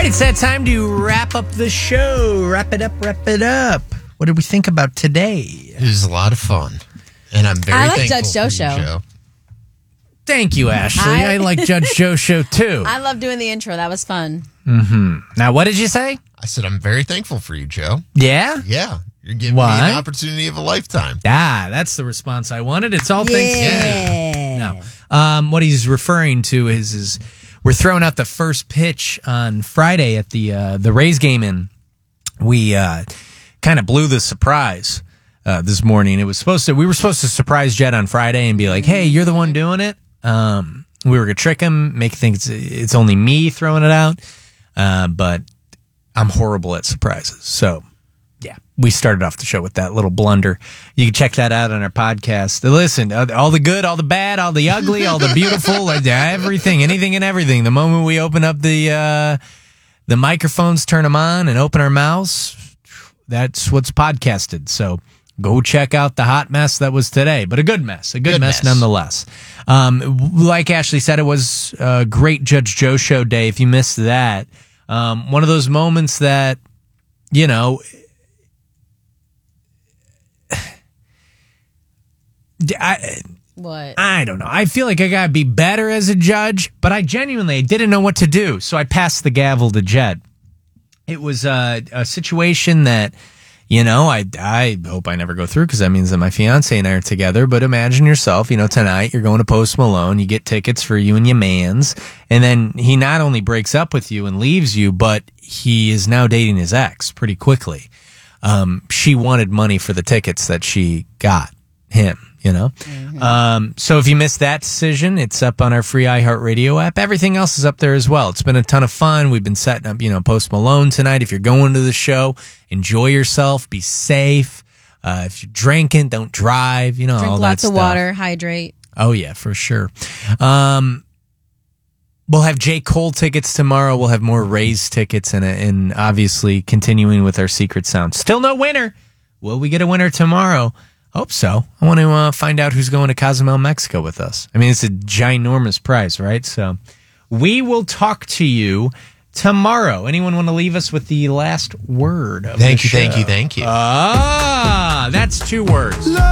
it's that time to wrap up the show. Wrap it up. What did we think about today? It was a lot of fun. And I'm very thankful Judge Joe for you, show. Joe. Thank you, Ashley. I like Judge Joe's show, too. I love doing the intro. That was fun. Mm-hmm. Now, what did you say? I said I'm very thankful for you, Joe. Yeah? Yeah. You're giving me an opportunity of a lifetime. That's the response I wanted. It's all Thanksgiving. Yeah. No. What he's referring to is we're throwing out the first pitch on Friday at the Rays game, and we kind of blew the surprise this morning. We were supposed to surprise Jed on Friday and be like, "Hey, you're the one doing it." We were gonna trick him, make him think it's only me throwing it out, but I'm horrible at surprises, so. Yeah, we started off the show with that little blunder. You can check that out on our podcast. Listen, all the good, all the bad, all the ugly, all the beautiful, everything, anything and everything. The moment we open up the microphones, turn them on, and open our mouths, that's what's podcasted. So go check out the hot mess that was today, but a good mess nonetheless. Like Ashley said, it was a great Judge Joe show day. If you missed that, one of those moments that, you know, What? I don't know. I feel like I gotta be better as a judge, but I genuinely didn't know what to do, so I passed the gavel to Jed. It was a situation that, you know, I hope I never go through, because that means that my fiance and I are together. But imagine yourself, you know, tonight you're going to Post Malone, you get tickets for you and your mans, and then he not only breaks up with you and leaves you, but he is now dating his ex pretty quickly. She wanted money for the tickets that she got him. You know, so if you missed that decision, it's up on our free iHeartRadio app. Everything else is up there as well. It's been a ton of fun. We've been setting up, you know, Post Malone tonight. If you're going to the show, enjoy yourself, be safe. If you're drinking, don't drive. You know, Drink all lots that of stuff. water, hydrate. Oh yeah, for sure. We'll have J. Cole tickets tomorrow. We'll have more Rays tickets, and obviously continuing with our Secret Sound. Still no winner. Will we get a winner tomorrow? Hope so. I want to find out who's going to Cozumel, Mexico with us. I mean, it's a ginormous prize, right? So we will talk to you tomorrow. Anyone want to leave us with the last word of the show? Thank you. That's 2 words.